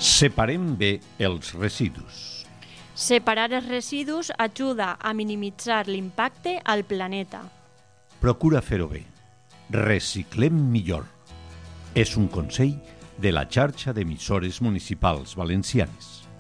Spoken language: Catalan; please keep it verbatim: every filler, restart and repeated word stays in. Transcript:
Separem bé els residus. Separar els residus ajuda a minimitzar l'impacte al planeta. Procura fer-ho bé. Reciclem millor. És un consell de la xarxa d'emissores municipals valencianes.